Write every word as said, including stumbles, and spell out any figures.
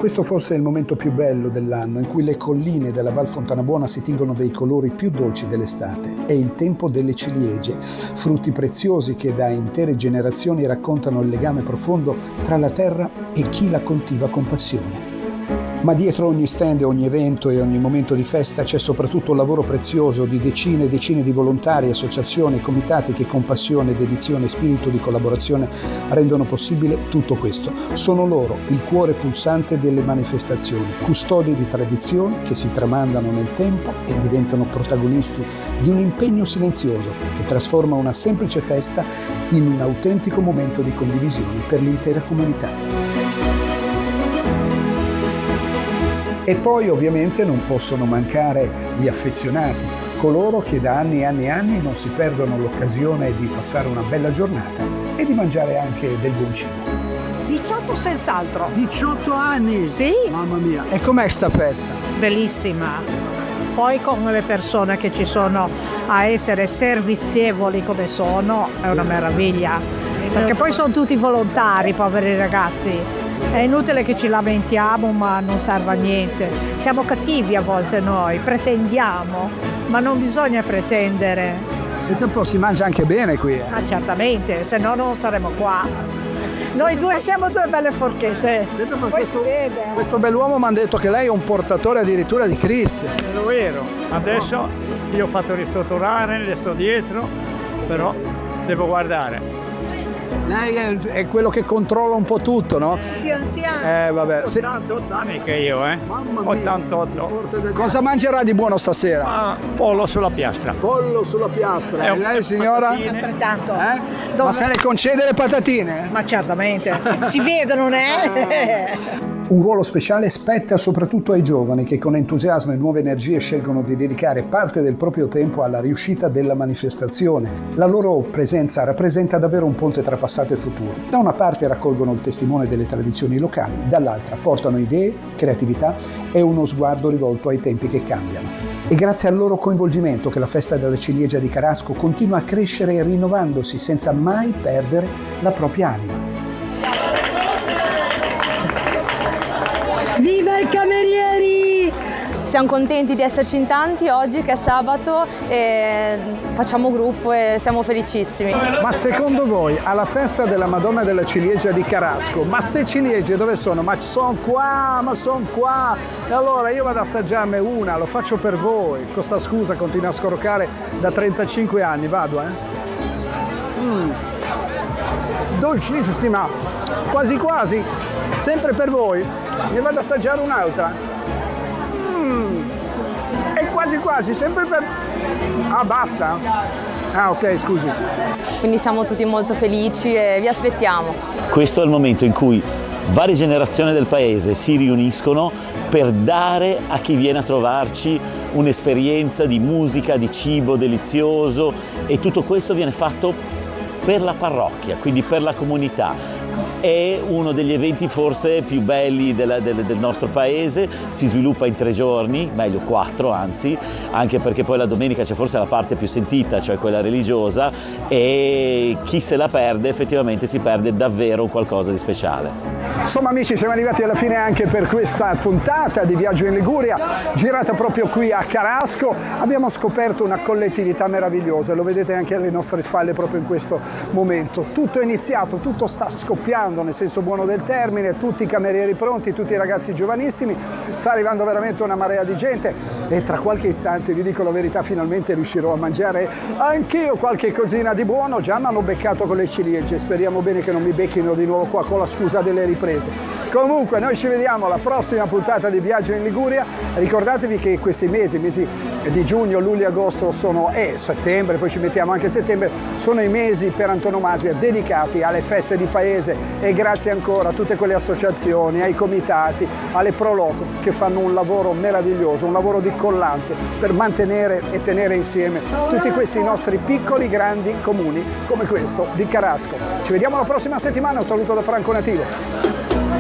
Questo forse è il momento più bello dell'anno, in cui le colline della Val Fontanabuona si tingono dei colori più dolci dell'estate. È il tempo delle ciliegie, frutti preziosi che da intere generazioni raccontano il legame profondo tra la terra e chi la coltiva con passione. Ma dietro ogni stand, ogni evento e ogni momento di festa c'è soprattutto un lavoro prezioso di decine e decine di volontari, associazioni e comitati che con passione, dedizione e spirito di collaborazione rendono possibile tutto questo. Sono loro il cuore pulsante delle manifestazioni, custodi di tradizioni che si tramandano nel tempo e diventano protagonisti di un impegno silenzioso che trasforma una semplice festa in un autentico momento di condivisione per l'intera comunità. E poi ovviamente non possono mancare gli affezionati, coloro che da anni e anni e anni non si perdono l'occasione di passare una bella giornata e di mangiare anche del buon cibo. diciotto senz'altro. diciotto anni? Sì. Mamma mia. E com'è sta festa? Bellissima. Poi con le persone che ci sono a essere servizievoli come sono, è una meraviglia. Perché poi sono tutti volontari, poveri ragazzi. È inutile che ci lamentiamo, ma non serve a niente. Siamo cattivi a volte noi, pretendiamo, ma non bisogna pretendere. Senti un po', si mangia anche bene qui. Eh? Ah, certamente, se no non saremo qua. Noi due siamo due belle forchette. Senti, Poi questo, si vede. questo bell'uomo mi ha detto che lei è un portatore addirittura di Cristo. È vero, adesso io ho fatto ristrutturare, le sto dietro, però devo guardare. Lei è, è quello che controlla un po' tutto, no? Più anziano. Eh, vabbè. Se... ottantotto anni che io, eh? Mamma mia. ottantotto. Cosa mangerà di buono stasera? Ah, pollo sulla piastra. Pollo sulla piastra. È E un- lei, signora? patatine. Altrettanto. Eh? Dove- Ma se le concede le patatine? Ma certamente. Si vedono, né? Un ruolo speciale spetta soprattutto ai giovani che con entusiasmo e nuove energie scelgono di dedicare parte del proprio tempo alla riuscita della manifestazione. La loro presenza rappresenta davvero un ponte tra passato e futuro. Da una parte raccolgono il testimone delle tradizioni locali, dall'altra portano idee, creatività e uno sguardo rivolto ai tempi che cambiano. È grazie al loro coinvolgimento che la festa della ciliegia di Carasco continua a crescere rinnovandosi senza mai perdere la propria anima. Viva i camerieri! Siamo contenti di esserci in tanti oggi che è sabato e facciamo gruppo e siamo felicissimi. Ma secondo voi alla festa della Madonna della Ciliegia di Carasco, ma ste ciliegie dove sono? Ma sono qua, ma sono qua! E allora io vado ad assaggiarne una, lo faccio per voi. Con sta scusa continuo a scorcare da trentacinque anni, vado eh? Mm. Dolcissima, quasi quasi, sempre per voi. Ne vado ad assaggiare un'altra. Mm. E quasi quasi, sempre per... Ah, basta? Ah, ok, scusi. Quindi siamo tutti molto felici e vi aspettiamo. Questo è il momento in cui varie generazioni del paese si riuniscono per dare a chi viene a trovarci un'esperienza di musica, di cibo delizioso, e tutto questo viene fatto per la parrocchia, quindi per la comunità. È uno degli eventi forse più belli della, del, del nostro paese, si sviluppa in tre giorni, meglio quattro anzi, anche perché poi la domenica c'è forse la parte più sentita, cioè quella religiosa, e chi se la perde effettivamente si perde davvero qualcosa di speciale. Insomma amici, siamo arrivati alla fine anche per questa puntata di Viaggio in Liguria, girata proprio qui a Carasco. Abbiamo scoperto una collettività meravigliosa, lo vedete anche alle nostre spalle proprio in questo momento. Tutto è iniziato, tutto sta scoppiando nel senso buono del termine, tutti i camerieri pronti, tutti i ragazzi giovanissimi, sta arrivando veramente una marea di gente e tra qualche istante, vi dico la verità, finalmente riuscirò a mangiare anch'io qualche cosina di buono. Già mi hanno beccato con le ciliegie, speriamo bene che non mi becchino di nuovo qua con la scusa delle riprese. Comunque noi ci vediamo alla prossima puntata di Viaggio in Liguria. Ricordatevi che questi mesi, mesi di giugno, luglio e agosto sono, e eh, settembre, poi ci mettiamo anche settembre, sono i mesi per antonomasia dedicati alle feste di paese, e grazie ancora a tutte quelle associazioni, ai comitati, alle Proloco che fanno un lavoro meraviglioso, un lavoro di collante per mantenere e tenere insieme tutti questi nostri piccoli grandi comuni come questo di Carasco. Ci vediamo la prossima settimana, un saluto da Franco Nativo.